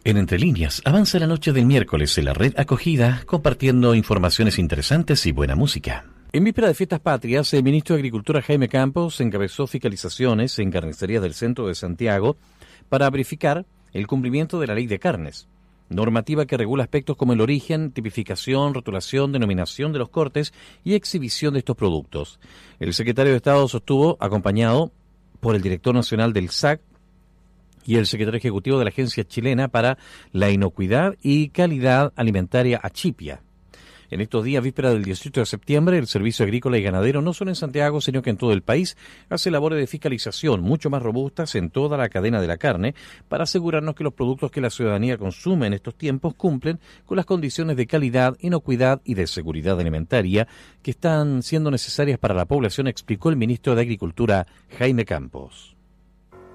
En Entre Líneas, avanza la noche del miércoles en la red acogida, compartiendo informaciones interesantes y buena música. En víspera de Fiestas Patrias, el ministro de Agricultura Jaime Campos encabezó fiscalizaciones en carnicerías del centro de Santiago para verificar el cumplimiento de la ley de carnes, normativa que regula aspectos como el origen, tipificación, rotulación, denominación de los cortes y exhibición de estos productos. El secretario de Estado sostuvo, acompañado por el director nacional del SAC, y el secretario ejecutivo de la Agencia Chilena para la Inocuidad y Calidad Alimentaria, ACHIPIA. En estos días, víspera del 18 de septiembre, el Servicio Agrícola y Ganadero, no solo en Santiago, sino que en todo el país, hace labores de fiscalización mucho más robustas en toda la cadena de la carne para asegurarnos que los productos que la ciudadanía consume en estos tiempos cumplen con las condiciones de calidad, inocuidad y de seguridad alimentaria que están siendo necesarias para la población, explicó el ministro de Agricultura, Jaime Campos.